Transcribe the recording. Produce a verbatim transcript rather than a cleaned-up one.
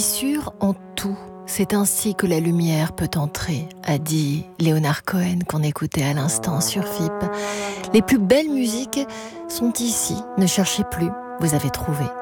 Fissure en tout. C'est ainsi que la lumière peut entrer, a dit Leonard Cohen qu'on écoutait à l'instant sur F I P. Les plus belles musiques sont ici. Ne cherchez plus, vous avez trouvé.